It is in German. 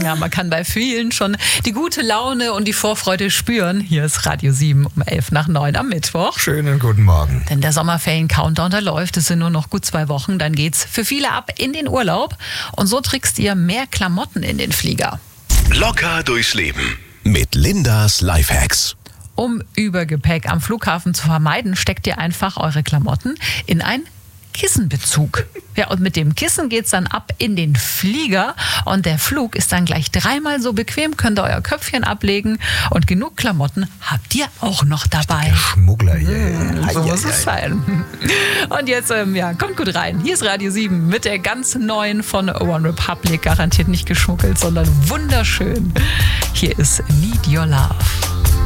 Ja, man kann bei vielen schon die gute Laune und die Vorfreude spüren. Hier ist Radio 7 um 8:55 am Mittwoch. Schönen guten Morgen. Denn der Sommerferien-Countdown, der läuft. Es sind nur noch gut 2 Wochen. Dann geht's für viele ab in den Urlaub. Und so trickst ihr mehr Klamotten in den Flieger. Locker durchs Leben mit Lindas Lifehacks. Um Übergepäck am Flughafen zu vermeiden, steckt ihr einfach eure Klamotten in ein Kissenbezug. Ja, und mit dem Kissen geht's dann ab in den Flieger und der Flug ist dann gleich 3-mal so bequem, könnt ihr euer Köpfchen ablegen und genug Klamotten habt ihr auch noch dabei. Der Schmuggler hier. So muss es sein. Und jetzt, kommt gut rein. Hier ist Radio 7 mit der ganz neuen von One Republic. Garantiert nicht geschmuggelt, sondern wunderschön. Hier ist Need Your Love.